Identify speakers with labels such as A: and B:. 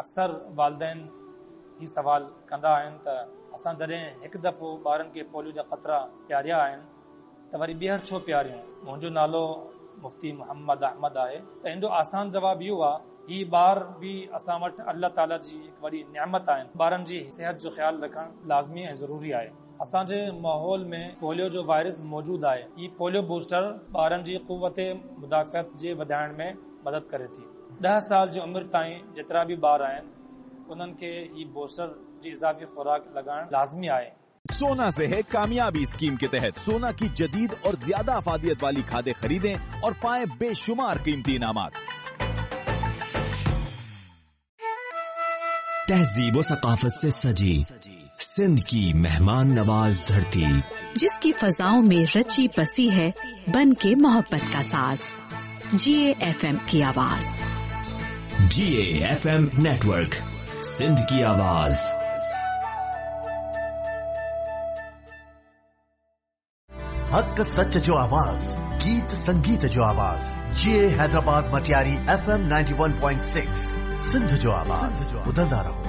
A: अक्सर वालिदैन ही सवाल कंदा आहिनि त असां जॾहिं हिकु दफ़ो ॿारनि खे पोलियो जा ख़तरा पियारिया आहिनि त वरी ॿीहर छो पियारियूं। मुंहिंजो नालो मुफ्ती मोहम्मद अहमद आहे। त हिन जो आसान जवाब इहो आहे, ही ॿार बि असां वटि अल्लाह ताला जी हिकु वॾी नियामत आहिनि। ॿारनि जी सिहत जो ख़्यालु रखणु लाज़मी ऐं ज़रूरी आहे। असांजे माहौल में पोलियो जो वायरस मौजूदु आहे। ही पोलियो बूस्टर ॿारनि जी क़ुव्वत मुदाफ़िअत जे वधाइण में मदद करे थी। 10 साल जी उमिरि ताईं जेतिरा बि ॿार आहिनि उन्हनि खे ही बूस्टर जी इज़ाफ़ी खुराक लॻाइण लाज़मी आहे।
B: सोना से है कामयाबी स्कीम के तहत सोना की जदीद और ज्यादा अफादियत वाली खादें खरीदें और पाएं बेशुमार कीमती इनामात।
C: तहजीब व सकाफत से सजी सिंध की मेहमान नवाज धरती,
D: जिसकी फजाओं में रची बसी है बन के मोहब्बत का साज। GAFM की आवाज।
C: GAFM नेटवर्क, सिंध की आवाज।
E: हक सच जो आवाज, गीत संगीत जो आवाज। GA हैदराबाद मटियारी FM 91.6 सिंध जो आवाज। ॿुधंदा रहो।